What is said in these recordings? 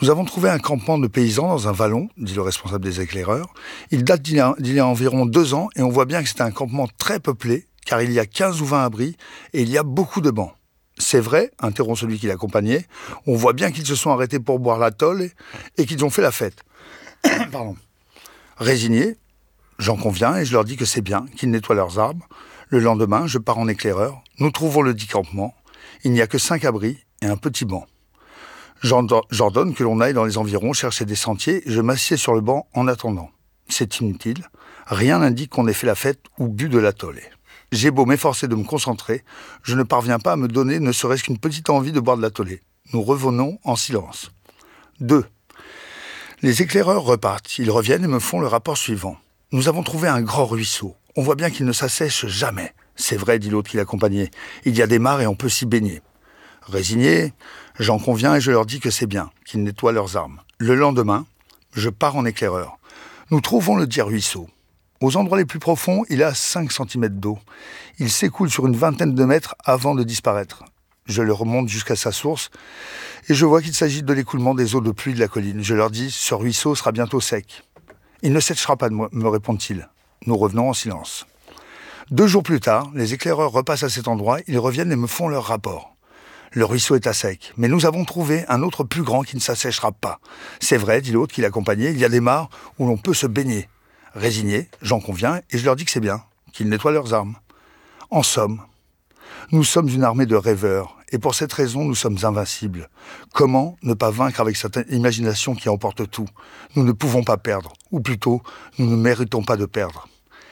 Nous avons trouvé un campement de paysans dans un vallon, dit le responsable des éclaireurs. Il date d'il y a environ 2 ans et on voit bien que c'est un campement très peuplé, car il y a 15 ou 20 abris et il y a beaucoup de bancs. C'est vrai, interrompt celui qui l'accompagnait, on voit bien qu'ils se sont arrêtés pour boire la tôle et qu'ils ont fait la fête. Pardon. Résigné, j'en conviens et je leur dis que c'est bien, qu'ils nettoient leurs arbres. Le lendemain, je pars en éclaireur. Nous trouvons le dit campement. Il n'y a que 5 abris et un petit banc. J'ordonne que l'on aille dans les environs chercher des sentiers et je m'assieds sur le banc en attendant. C'est inutile. Rien n'indique qu'on ait fait la fête ou bu de la tôle. J'ai beau m'efforcer de me concentrer, je ne parviens pas à me donner ne serait-ce qu'une petite envie de boire de la tôle. Nous revenons en silence. 2. Les éclaireurs repartent. Ils reviennent et me font le rapport suivant. Nous avons trouvé un grand ruisseau. On voit bien qu'il ne s'assèche jamais. C'est vrai, dit l'autre qui l'accompagnait. Il y a des mares et on peut s'y baigner. Résigné, j'en conviens et je leur dis que c'est bien, qu'ils nettoient leurs armes. Le lendemain, je pars en éclaireur. Nous trouvons le dit ruisseau. Aux endroits les plus profonds, il a 5 cm d'eau. Il s'écoule sur une vingtaine de mètres avant de disparaître. Je le remonte jusqu'à sa source et je vois qu'il s'agit de l'écoulement des eaux de pluie de la colline. Je leur dis, ce ruisseau sera bientôt sec. Il ne séchera pas, me répondent-ils. Nous revenons en silence. 2 jours plus tard, les éclaireurs repassent à cet endroit, ils reviennent et me font leur rapport. Le ruisseau est à sec, mais nous avons trouvé un autre plus grand qui ne s'assèchera pas. C'est vrai, dit l'autre qui l'accompagnait, il y a des mares où l'on peut se baigner. Résigné, j'en conviens et je leur dis que c'est bien, qu'ils nettoient leurs armes. En somme, nous sommes une armée de rêveurs et pour cette raison nous sommes invincibles. Comment ne pas vaincre avec cette imagination qui emporte tout? Nous ne pouvons pas perdre, ou plutôt, nous ne méritons pas de perdre.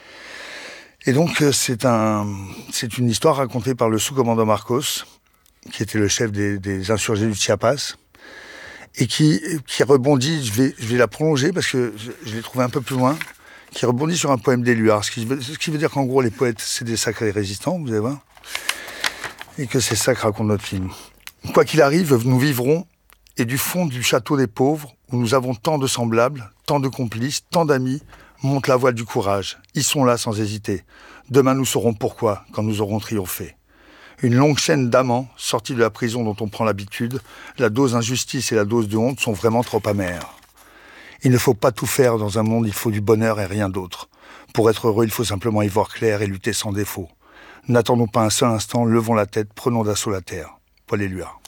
Et donc c'est une histoire racontée par le sous-commandant Marcos, qui était le chef des insurgés du Chiapas, et qui rebondit, je vais la prolonger parce que je l'ai trouvé un peu plus loin, qui rebondit sur un poème d'Éluard, ce qui veut dire qu'en gros les poètes c'est des sacrés résistants, vous allez voir, et que c'est ça que raconte notre film. Quoi qu'il arrive, nous vivrons, et du fond du château des pauvres, où nous avons tant de semblables, tant de complices, tant d'amis, monte la voile du courage. Ils sont là sans hésiter. Demain nous saurons pourquoi, quand nous aurons triomphé. Une longue chaîne d'amants, sortis de la prison dont on prend l'habitude, la dose d'injustice et la dose de honte sont vraiment trop amères. Il ne faut pas tout faire dans un monde, il faut du bonheur et rien d'autre. Pour être heureux, il faut simplement y voir clair et lutter sans défaut. N'attendons pas un seul instant, levons la tête, prenons d'assaut la terre. Paul Éluard.